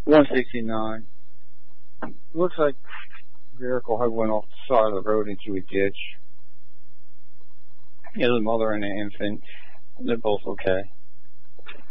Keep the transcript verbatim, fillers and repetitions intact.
one sixty-nine. Looks like the vehicle had went off the side of the road into a ditch. Yeah, the mother and the infant, they're both okay.